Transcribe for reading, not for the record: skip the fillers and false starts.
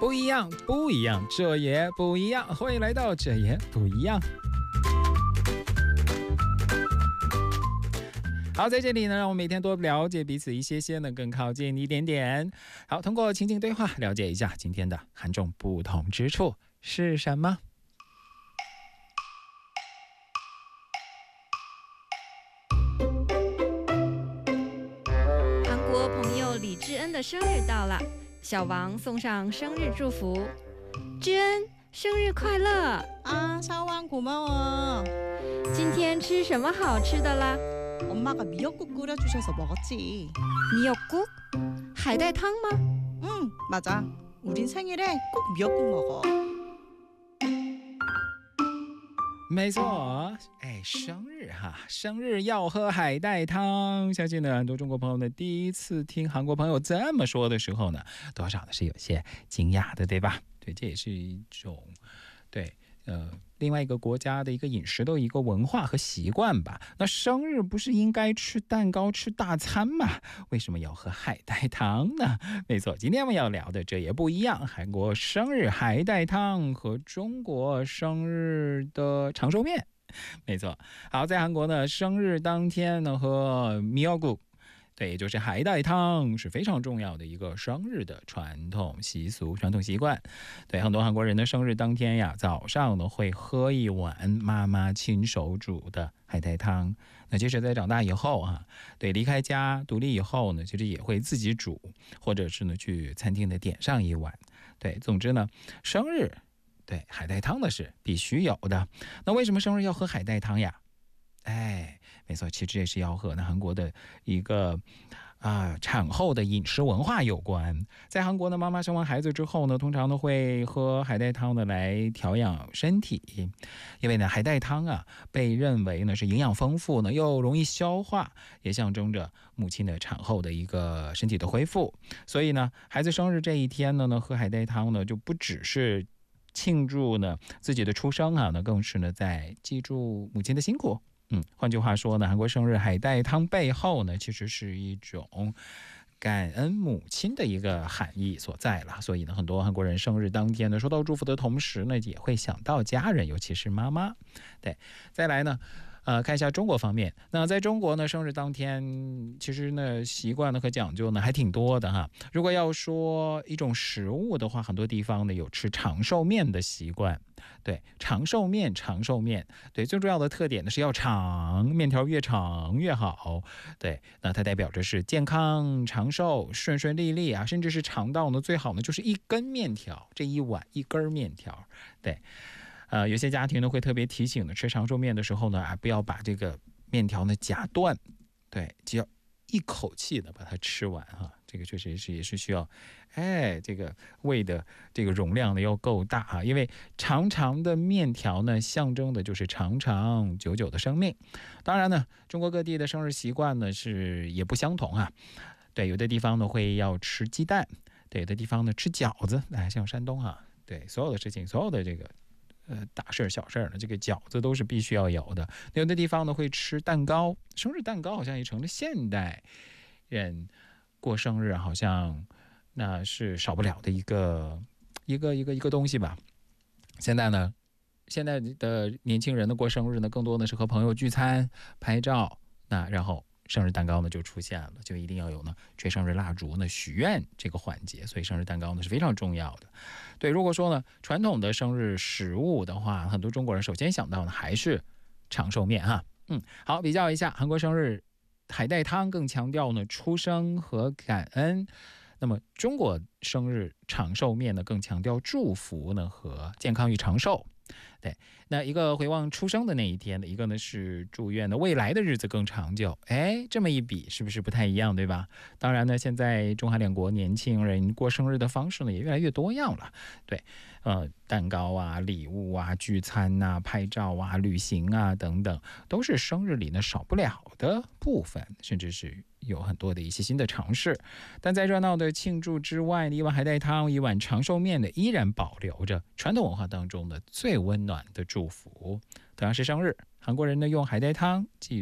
不一样，不一样，这也不一样。欢迎来到这也不一样。好，在这里呢，让我们每天多了解彼此一些些呢，更靠近一点点。好，通过情景对话了解一下今天的韩中不同之处是什么。 韩国朋友李智恩的生日到了，小王送上生日祝福。智恩，生日快乐啊，샤왕 고마워. 今天吃什么好吃的啦？ 엄마가 미역국 끓여주셔서 먹었지. 미역국? 海带汤吗？ 맞아. 우린 생일에 꼭 미역국 먹어. 没错，生日哈，生日要喝海带汤。相信呢，很多中国朋友呢，第一次听韩国朋友这么说的时候呢，多少呢是有些惊讶的，对吧？对，这也是一种另外一个国家的一个饮食的一个文化和习惯吧。那生日不是应该吃蛋糕、吃大餐吗？为什么要喝海带汤呢？没错，今天我们要聊的这也不一样。韩国生日海带汤和中国生日的长寿面。没错，好，在韩国呢，生日当天呢喝미역국。对，也就是海带汤是非常重要的一个生日的传统习俗、传统习惯。对，很多韩国人的生日当天呀，早上呢会喝一碗妈妈亲手煮的海带汤。那即使在长大以后啊，对，离开家独立以后呢，其实也会自己煮，或者是呢去餐厅的点上一碗。对，总之呢，生日对海带汤呢是必须有的。那为什么生日要喝海带汤呀？没错，其实这也是要和韩国的一个产后的饮食文化有关。在韩国呢，妈妈生完孩子之后呢，通常呢会喝海带汤呢来调养身体，因为呢海带汤啊被认为呢是营养丰富呢又容易消化，也象征着母亲的产后的一个身体的恢复。所以呢，孩子生日这一天呢喝海带汤呢就不只是庆祝呢自己的出生啊，那更是呢在记住母亲的辛苦。换句话说呢，韩国生日海带汤背后呢，其实是一种感恩母亲的一个含义所在了。所以呢，很多韩国人生日当天呢，收到祝福的同时呢，也会想到家人，尤其是妈妈。对，再来呢，看一下中国方面。那在中国呢，生日当天其实呢，习惯呢和讲究呢还挺多的哈。如果要说一种食物的话，很多地方呢有吃长寿面的习惯。对，长寿面，对，最重要的特点呢是要长，面条越长越好。对，那它代表着是健康、长寿、顺顺利利啊，甚至是肠道呢最好呢就是一根面条，这一碗一根面条。对。有些家庭呢会特别提醒呢，吃长寿面的时候呢，不要把这个面条呢夹断，对，就要一口气的把它吃完哈。这个确实是也是需要，这个胃的这个容量呢要够大啊，因为长长的面条呢象征的就是长长久久的生命。当然呢，中国各地的生日习惯呢是也不相同啊。对，有的地方呢会要吃鸡蛋，对，有的地方呢吃饺子，像山东啊，对，所有的事情，所有的这个。大事小事呢，这个饺子都是必须要有的。有的地方呢会吃蛋糕，生日蛋糕好像也成了现代人过生日好像那是少不了的一个东西吧。现在的年轻人的过生日呢，更多的是和朋友聚餐、拍照，那然后生日蛋糕呢就出现了，就一定要有呢吹生日蜡烛呢许愿这个环节，所以生日蛋糕呢是非常重要的。对，如果说呢传统的生日食物的话，很多中国人首先想到呢还是长寿面哈。好，比较一下韩国生日海带汤更强调呢出生和感恩，那么中国生日长寿面呢更强调祝福呢和健康与长寿。对，那一个回望出生的那一天的，一个呢是祝愿的未来的日子更长久。这么一比是不是不太一样，对吧？当然呢，现在中韩两国年轻人过生日的方式呢也越来越多样了。对，蛋糕啊、礼物啊、聚餐啊、拍照啊、旅行啊等等，都是生日里呢少不了的部分，甚至是有很多的一些新的尝试。但在热闹的庆祝之外，一碗海带汤、一碗长寿面呢，依然保留着传统文化当中的最温暖的祝福。同样是生日，韩国人呢用海带汤记